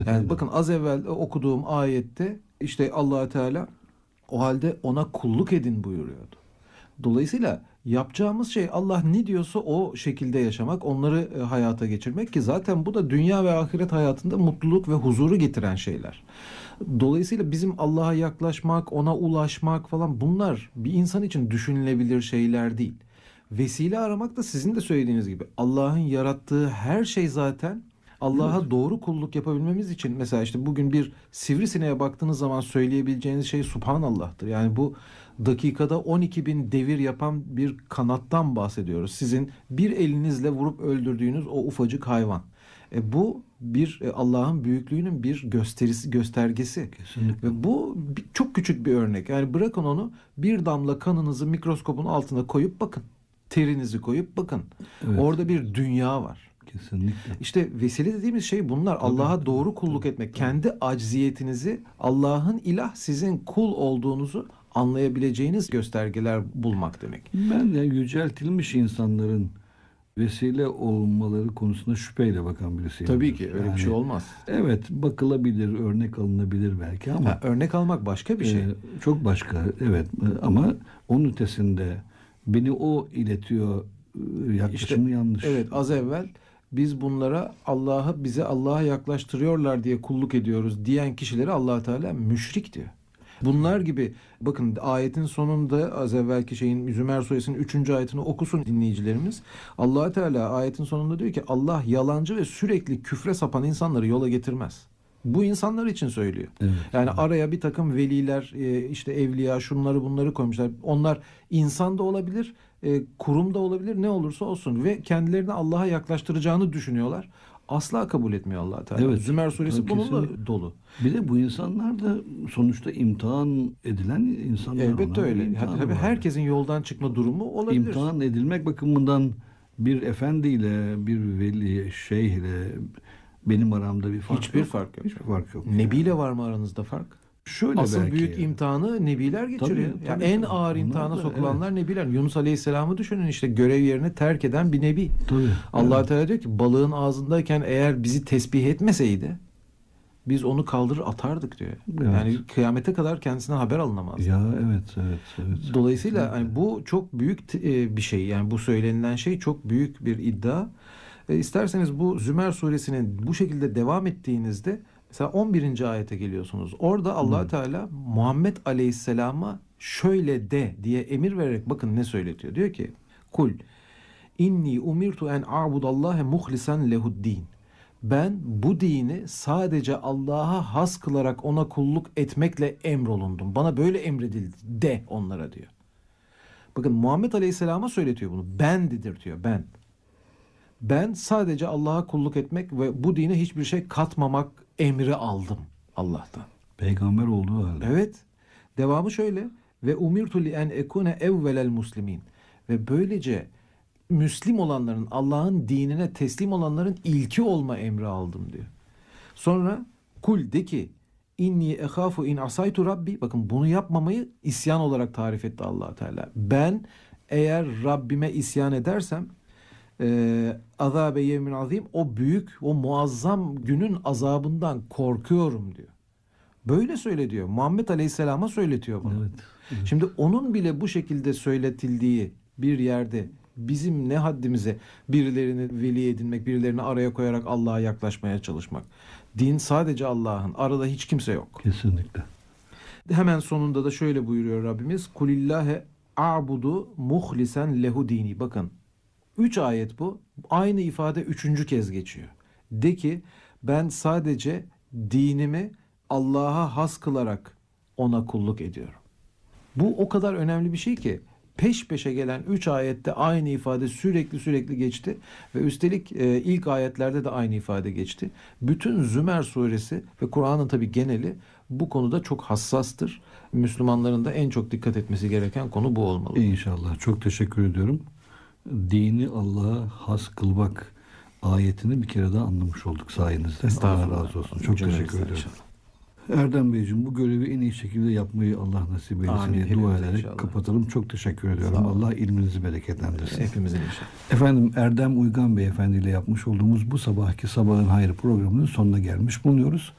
Yani bakın az evvel okuduğum ayette işte Allah Teala o halde ona kulluk edin buyuruyordu. Dolayısıyla yapacağımız şey Allah ne diyorsa o şekilde yaşamak, onları hayata geçirmek ki zaten bu da dünya ve ahiret hayatında mutluluk ve huzuru getiren şeyler. Dolayısıyla bizim Allah'a yaklaşmak, ona ulaşmak falan bunlar bir insan için düşünülebilir şeyler değil. Vesile aramak da sizin de söylediğiniz gibi Allah'ın yarattığı her şey zaten Evet. Allah'a doğru kulluk yapabilmemiz için mesela işte bugün bir sivrisineğe baktığınız zaman söyleyebileceğiniz şey Subhanallah'tır. Yani bu dakikada 12 bin devir yapan bir kanattan bahsediyoruz. Sizin bir elinizle vurup öldürdüğünüz o ufacık hayvan. Bu bir Allah'ın büyüklüğünün bir göstergesi. Kesinlikle. Ve bu çok küçük bir örnek. Yani bırakın onu bir damla kanınızı mikroskopun altına koyup bakın. Terinizi koyup bakın. Evet. Orada bir dünya var. Kesinlikle. İşte vesile dediğimiz şey bunlar. Tabii, Allah'a tabii, doğru kulluk tabii, etmek. tabii. Kendi acziyetinizi Allah'ın ilah sizin kul olduğunuzu anlayabileceğiniz göstergeler bulmak demek. Ben de yüceltilmiş insanların vesile olmaları konusunda şüpheyle bakan birisiyim. Tabii ki öyle bir şey olmaz. Evet, bakılabilir, örnek alınabilir belki ama Örnek almak başka bir şey. çok başka. Evet, ama onun ötesinde beni o iletiyor yaklaşımı yanlış. Evet az evvel biz bunlara bize Allah'a yaklaştırıyorlar diye kulluk ediyoruz diyen kişileri Allah Teala müşrik diyor. Bunlar gibi bakın ayetin sonunda az evvelki şeyin Zümer suresinin 3. ayetini okusun dinleyicilerimiz. Allah Teala ayetin sonunda diyor ki Allah yalancı ve sürekli küfre sapan insanları yola getirmez. Bu insanlar için söylüyor. Evet, Yani evet. araya bir takım veliler, işte evliya, şunları bunları koymuşlar. Onlar insan da olabilir, kurum da olabilir, ne olursa olsun ve kendilerini Allah'a yaklaştıracağını düşünüyorlar. Asla kabul etmiyor Allah Teala. Evet, Zümer suresi tabii, bununla kesinlikle. dolu. Bir de bu insanlar da sonuçta imtihan edilen insanlar. Elbette Onların bir öyle. imtihanı Tabii var. herkesin yoldan çıkma durumu olabilir. İmtihan edilmek bakımından bir efendiyle, bir veli, şeyhle benim aramda bir fark Hiçbir yok. fark yok. Hiçbir fark yok. Nebi ile var mı aranızda fark? Şöyle Asıl belki. büyük imtihanı nebiler geçiriyor. Tabii, Ya tabii, en tabii. ağır Onlar imtihana da, sokulanlar nebiler. Yunus Aleyhisselam'ı düşünün işte görev yerini terk eden bir nebi. Tabii. Allah Evet. Teala diyor ki balığın ağzındayken eğer bizi tesbih etmeseydi biz onu kaldırır atardık diyor. Evet. Yani kıyamete kadar kendisine haber alınamaz. Ya evet. Dolayısıyla Kesinlikle. hani bu çok büyük bir şey. Yani bu söylenilen şey çok büyük bir iddia. İsterseniz bu Zümer suresinin bu şekilde devam ettiğinizde mesela 11. ayete geliyorsunuz. Orada Allah Teala Muhammed Aleyhisselam'a şöyle de diye emir vererek bakın ne söyletiyor. Diyor ki kul inni umirtu en a'budallahe muhlisen lehuddin. Ben bu dini sadece Allah'a has kılarak ona kulluk etmekle emrolundum. Bana böyle emredildi de onlara diyor. Bakın Muhammed Aleyhisselam'a söyletiyor bunu. Ben dedirtiyor ben. Ben sadece Allah'a kulluk etmek ve bu dine hiçbir şey katmamak emri aldım Allah'tan. Peygamber olduğu halde. Evet. Devamı şöyle. Ve umirtu li en ekune evvelel muslimin. Ve böylece Müslim olanların, Allah'ın dinine teslim olanların ilki olma emri aldım diyor. Sonra kul de ki inni ehafu in asaytu rabbi. Bakın bunu yapmamayı isyan olarak tarif etti Allah Teala. Ben eğer Rabbime isyan edersem azabe yevmin azim o büyük, o muazzam günün azabından korkuyorum diyor. Böyle söyle diyor. Muhammed Aleyhisselam'a söyletiyor bunu. Evet. Şimdi onun bile bu şekilde söyletildiği bir yerde bizim ne haddimize birilerini veli edinmek, birilerini araya koyarak Allah'a yaklaşmaya çalışmak. Din sadece Allah'ın. Arada hiç kimse yok. Kesinlikle. Hemen sonunda da şöyle buyuruyor Rabbimiz. Kulillâhe a'budu muhlisen lehu dini. Bakın 3 ayet bu. Aynı ifade 3. kez geçiyor. De ki ben sadece dinimi Allah'a has kılarak ona kulluk ediyorum. Bu o kadar önemli bir şey ki peş peşe gelen 3 ayette aynı ifade sürekli geçti ve üstelik ilk ayetlerde de aynı ifade geçti. Bütün Zümer suresi ve Kur'an'ın tabi geneli bu konuda çok hassastır. Müslümanların da en çok dikkat etmesi gereken konu bu olmalı. İnşallah. Çok teşekkür ediyorum. Dini Allah'a has kılmak ayetini bir kere daha anlamış olduk sayenizde. Allah razı olsun. Çok teşekkür ediyorum. İnşallah. Erdem Beyciğim bu görevi en iyi şekilde yapmayı Allah nasip eylesin Amin. diye dua Hepimize ederek inşallah. kapatalım. Çok teşekkür ediyorum. Sağ olun. Allah ilminizi bereketlendirsin. Hepimizin inşallah. Efendim Erdem Uygan Beyefendi ile yapmış olduğumuz bu sabahki Sabahın Hayrı programının sonuna gelmiş bulunuyoruz.